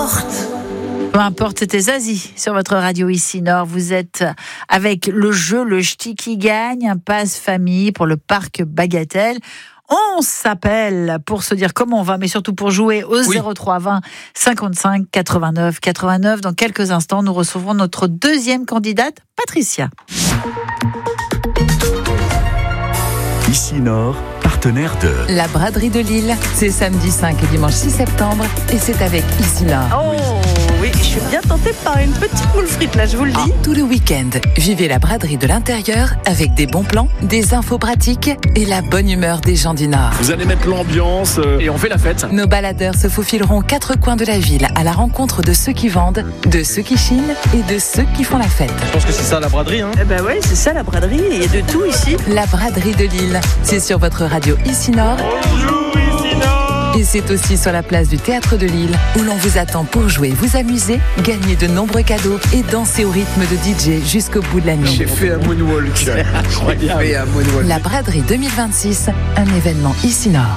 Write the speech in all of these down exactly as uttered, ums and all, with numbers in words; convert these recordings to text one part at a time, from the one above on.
importe. Peu importe, c'était Zazie sur votre radio ici Nord. Vous êtes avec le jeu Le Ch'ti qui gagne, un passe famille pour le parc Bagatelle. On s'appelle pour se dire comment on va, mais surtout pour jouer au oui. zéro trois vingt cinquante-cinq quatre-vingt-neuf quatre-vingt-neuf. Dans quelques instants, nous recevrons notre deuxième candidate, Patricia. Ici Nord, partenaire de la braderie de Lille. C'est samedi cinq et dimanche six septembre et c'est avec Ici Nord. Oh oui, je suis bien tentée par une petite moule frite là, je vous le dis. Ah, tout le week-end, vivez la braderie de l'intérieur avec des bons plans, des infos pratiques et la bonne humeur des gens du Nord. Vous allez mettre l'ambiance euh, et on fait la fête. Nos baladeurs se faufileront quatre coins de la ville à la rencontre de ceux qui vendent, de ceux qui chinent et de ceux qui font la fête. Je pense que c'est ça la braderie. Hein. Eh ben ouais, c'est ça la braderie, il y a de tout ici. La braderie de Lille, c'est sur votre radio Ici Nord. Bonjour Ici Nord. Et c'est aussi sur la place du Théâtre de Lille où l'on vous attend pour jouer, vous amuser, gagner de nombreux cadeaux et danser au rythme de D J jusqu'au bout de la nuit. J'ai fait un moonwalk. J'ai fait un moonwalk. La braderie deux mille vingt-six, un événement Ici Nord.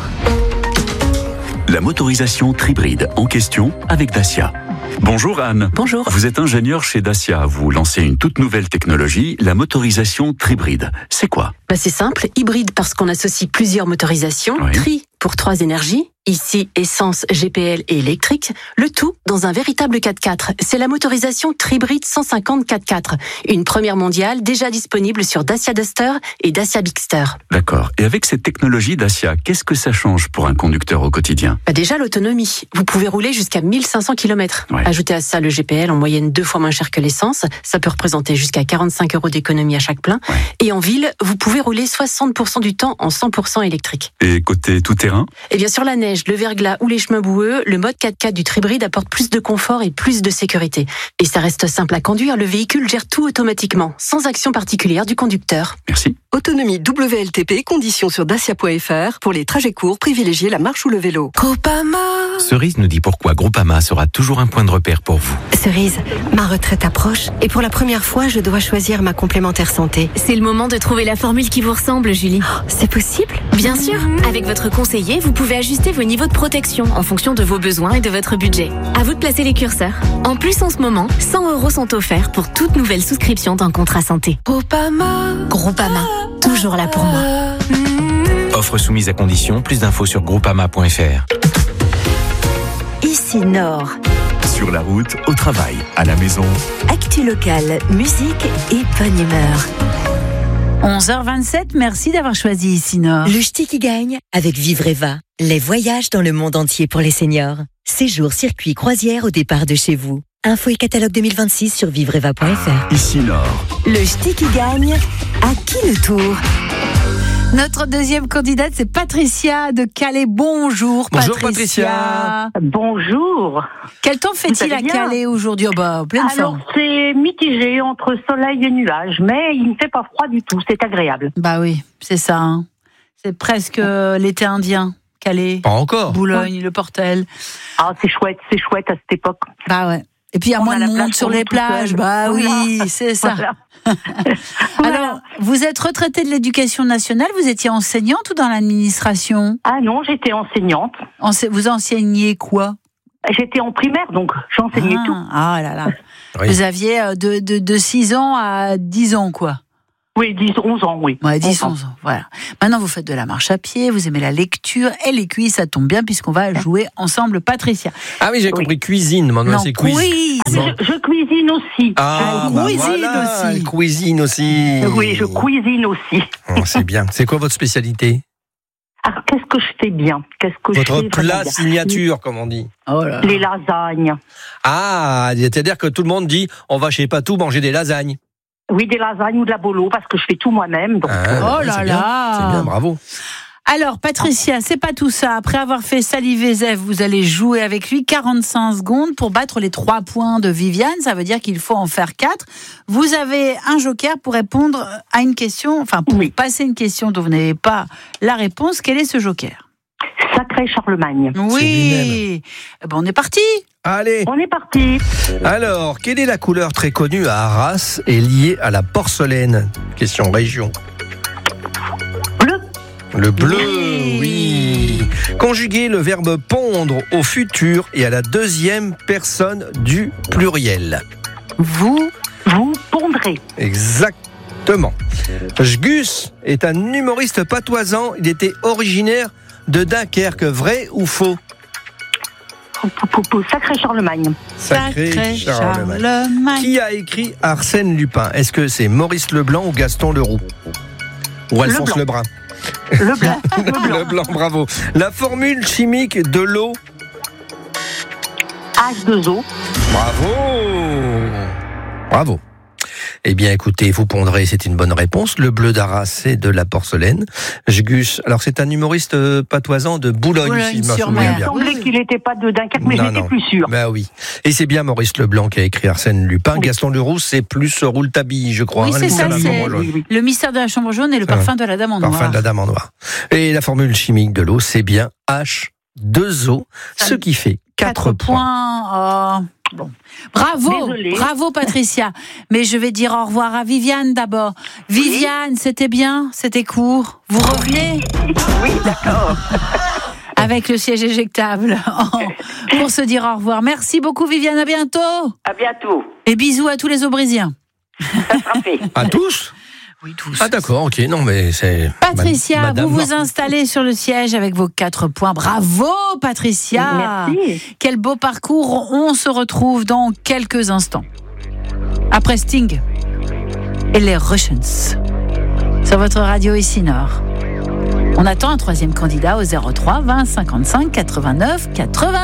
La motorisation Tribride en question avec Dacia. Bonjour Anne. Bonjour. Vous êtes ingénieure chez Dacia. Vous lancez une toute nouvelle technologie, la motorisation Tribride. C'est quoi ? Bah c'est simple, hybride parce qu'on associe plusieurs motorisations, oui. Tri pour trois énergies, ici essence, G P L et électrique, le tout dans un véritable quatre-quatre. C'est la motorisation Tribride cent cinquante quatre-quatre, une première mondiale déjà disponible sur Dacia Duster et Dacia Bigster. D'accord. Et avec cette technologie Dacia, qu'est-ce que ça change pour un conducteur au quotidien ? Bah déjà l'autonomie. Vous pouvez rouler jusqu'à mille cinq cents kilomètres. Ouais. Ajoutez à ça le G P L en moyenne deux fois moins cher que l'essence. Ça peut représenter jusqu'à quarante-cinq euros d'économie à chaque plein. Ouais. Et en ville, vous pouvez rouler soixante pour cent du temps en cent pour cent électrique. Et côté tout-terrain ? Et bien sur la neige, le verglas ou les chemins boueux, le mode quatre-quatre du Tribride apporte plus de confort et plus de sécurité. Et ça reste simple à conduire, le véhicule gère tout automatiquement, sans action particulière du conducteur. Merci. Autonomie W L T P, conditions sur dacia point f r. Pour les trajets courts, privilégiez la marche ou le vélo. Groupama. Cerise nous dit pourquoi Groupama sera toujours un point de repère pour vous. Cerise, ma retraite approche et pour la première fois, je dois choisir ma complémentaire santé. C'est le moment de trouver la formule qui vous ressemble, Julie. Oh, c'est possible ? Bien sûr. Avec votre conseiller, vous pouvez ajuster vos niveaux de protection en fonction de vos besoins et de votre budget. À vous de placer les curseurs. En plus, en ce moment, cent euros sont offerts pour toute nouvelle souscription d'un contrat santé. Groupama. Groupama. Toujours là pour moi. Offre soumise à condition. Plus d'infos sur groupama point f r. Ici Nord. Sur la route, au travail, à la maison. Actu locale, musique et bonne humeur. onze heures vingt-sept, merci d'avoir choisi Ici Nord. Le Ch'ti qui gagne avec Vivreva. Les voyages dans le monde entier pour les seniors. Séjour, circuit, croisière au départ de chez vous. Info et catalogue deux mille vingt-six sur vivreva point f r. Ici Nord. Le Ch'ti qui gagne, à qui le tour ? Notre deuxième candidate, c'est Patricia de Calais. Bonjour, Bonjour Patricia. Patricia. Bonjour. Quel temps fait-il à Calais aujourd'hui ? Oh bah, pleine Alors, forme. c'est mitigé entre soleil et nuages, mais il ne fait pas froid du tout, c'est agréable. Bah oui, c'est ça. Hein. C'est presque euh, l'été indien. Calais, pas encore. Boulogne, ouais. Le Portel. Ah, c'est chouette, c'est chouette à cette époque. Bah ouais. Et puis il y a moins de monde sur les plages. Bah voilà. Oui, c'est ça. Voilà. Alors, vous êtes retraitée de l'éducation nationale, vous étiez enseignante ou dans l'administration ? Ah non, j'étais enseignante. Ense- vous enseignez quoi ? J'étais en primaire, donc j'enseignais ah, tout. Ah là là. Oui. Vous aviez de, de, de six ans à dix ans, quoi. Oui, dix, onze ans, oui. Ouais, dix, onze ans, voilà. Maintenant, vous faites de la marche à pied, vous aimez la lecture et les cuisses, ça tombe bien puisqu'on va jouer ensemble, Patricia. Ah oui, j'ai compris, oui. Cuisine, maintenant c'est quiz. Quiz. Ah, je, je cuisine aussi. Ah, elle bah cuisine voilà, aussi. Elle cuisine aussi. Oui, je cuisine aussi. Oh, c'est bien. C'est quoi votre spécialité ? Alors, qu'est-ce que je fais bien ? Qu'est-ce que Votre je fais plat signature, comme on dit. Oh là là. Les lasagnes. Ah, c'est-à-dire que tout le monde dit, on va chez Patou manger des lasagnes. Oui, des lasagnes ou de la bolo, parce que je fais tout moi-même. Donc, ah, oh là c'est là bien, c'est bien, bravo. Alors, Patricia, c'est pas tout ça. Après avoir fait saliver Zef, vous allez jouer avec lui quarante-cinq secondes pour battre les trois points de Viviane. Ça veut dire qu'il faut en faire quatre. Vous avez un joker pour répondre à une question, enfin, pour oui. passer une question dont vous n'avez pas la réponse. Quel est ce joker ? Sacré Charlemagne. Oui. Eh ben, on est parti. Allez. On est parti. Alors, quelle est la couleur très connue à Arras et liée à la porcelaine ? Question région. Bleu. Le bleu, oui. Conjuguez le verbe pondre au futur et à la deuxième personne du pluriel. Vous Vous pondrez. Exactement. Gus est un humoriste patoisant. Il était originaire de Dunkerque. Vrai ou faux? Sacré Charlemagne. Sacré, Sacré Charlemagne. Charlemagne. Qui a écrit Arsène Lupin? Est-ce que c'est Maurice Leblanc ou Gaston Leroux? Ou Alphonse Leblanc. Lebrun? Le blanc. Le blanc. Leblanc, bravo. La formule chimique de l'eau? H deux O. Bravo. Bravo. Eh bien, écoutez, vous pondrez, c'est une bonne réponse. Le bleu d'Arras, c'est de la porcelaine. Gus, alors c'est un humoriste euh, patoisant de Boulogne, Boulogne si je me sur souviens mer. Il bien. semblait qu'il n'était pas de Dunkerque, mais Non, j'étais non. plus sûre. Ben oui. Et c'est bien Maurice Leblanc qui a écrit Arsène Lupin. Oui. Gaston Leroux, c'est plus Rouletabille, je crois. Oui, hein, c'est le ça, mystère de la c'est chambre jaune. Oui, oui. le mystère de la chambre jaune et le parfum de la dame en noir. Parfum de la dame en noir. Et la formule chimique de l'eau, c'est bien H deux O, ce qui fait quatre points. Oh. Bon. Bravo, Désolée. bravo Patricia. Mais je vais dire au revoir à Viviane d'abord. Viviane, c'était bien, c'était court. Vous revenez Oui, d'accord. avec le siège éjectable pour se dire au revoir. Merci beaucoup Viviane, à bientôt. À bientôt. Et bisous à tous les Aubrisiens. Ça sera fait. À tous? Oui, tous. Ah d'accord, ok, non mais c'est... Patricia, Madame vous vous Marc. installez sur le siège avec vos quatre points. Bravo Patricia. Merci. Quel beau parcours. On se retrouve dans quelques instants. Après Sting et les Russians sur votre radio ici Nord. On attend un troisième candidat au zéro trois vingt cinquante-cinq quatre-vingt-neuf quatre-vingts.